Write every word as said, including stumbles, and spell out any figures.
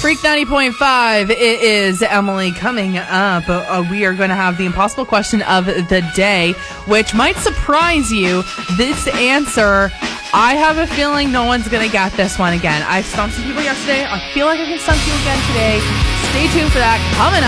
Freak ninety point five, it is Emily. Coming up, uh, we are going to have the impossible question of the day, which might surprise you. This answer, I have a feeling no one's going to get this one again. I stumped some people yesterday. I feel like I can stump you again today. Stay tuned for that. Coming up.